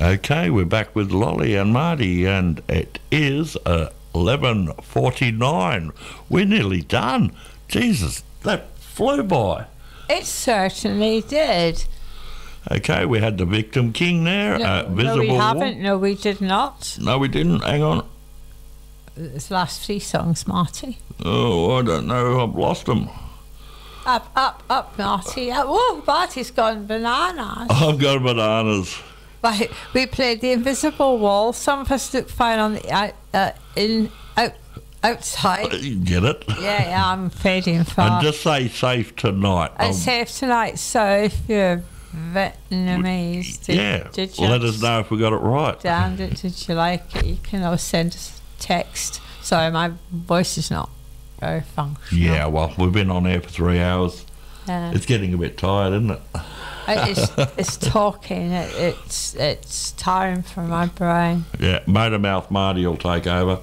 Okay, we're back with Lolly and Marty, and it is 11:49. We're nearly done. Jesus, that flew by. It certainly did. Okay, we had the Victim King there. No, we haven't. No, we did not. No, we didn't. Hang on. It's the last 3 songs, Marty. Oh, I don't know. I've lost them. Up, Marty. Whoa, Marty's gone bananas. I've got bananas. Right, we played The Invisible Wall. Some of us look fine on the outside. Get it? Yeah, I'm fading fast. And just say safe tonight. It's safe tonight, so if you're Vietnamese, did you let us know if we got it right. Did you like it? You can always send us a text. Sorry, my voice is not very functional. Yeah, well, we've been on air for 3 hours. It's getting a bit tired, isn't it? It's talking. It's tiring for my brain. Yeah, Motor Mouth Marty will take over.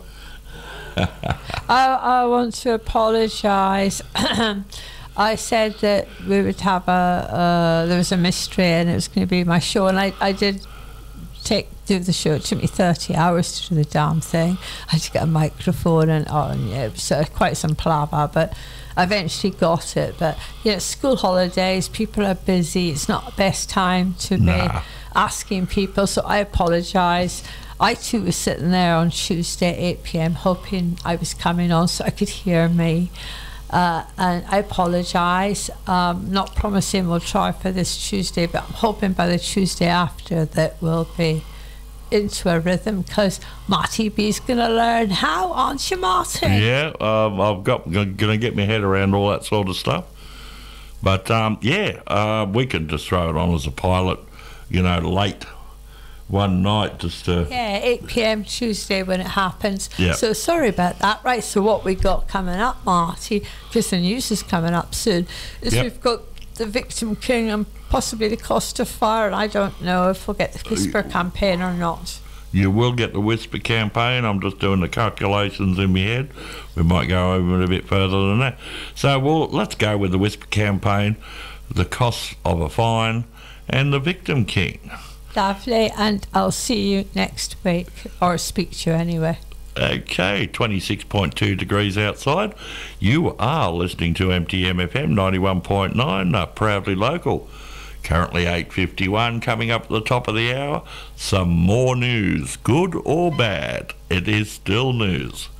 I want to apologise. I said that we would have there was a mystery and it was going to be my show, and I did do the show. It took me 30 hours to do the damn thing. I had to get a microphone and it was quite some palaver, but I eventually got it. But school holidays, people are busy. It's not the best time to be asking people, so I apologise. I too was sitting there on Tuesday at 8 p.m. hoping I was coming on so I could hear me. And I apologise. Not promising we'll try for this Tuesday, but I'm hoping by the Tuesday after that we'll be into a rhythm, because Marty B's going to learn how, aren't you, Marty? Yeah, I'm going to get my head around all that sort of stuff. But we can just throw it on as a pilot, late one night just to... Yeah, 8 p.m. Tuesday when it happens. Yeah. So sorry about that. Right, so what we got coming up, Marty, because the news is coming up soon, is we've got the Victim King and possibly the Cost of Fire, and I don't know if we'll get the Whisper campaign or not. You will get the Whisper campaign. I'm just doing the calculations in my head. We might go over it a bit further than that. So let's go with the Whisper campaign, the Cost of a Fine, and the Victim King. Lovely, and I'll see you next week, or speak to you anyway. Okay, 26.2 degrees outside. You are listening to MTM FM 91.9, proudly local. Currently 8:51, coming up at the top of the hour. Some more news, good or bad. It is still news.